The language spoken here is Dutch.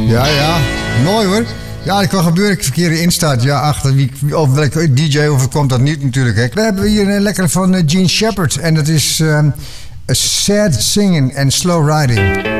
Ja, mooi hoor. Ja, dat kan gebeuren dat ik verkeerde instaat. Ja, achter of welke DJ overkomt dat niet natuurlijk. Hè. We hebben hier een lekkere van Gene Shepherd. En dat is A Sad Singing and Slow Riding.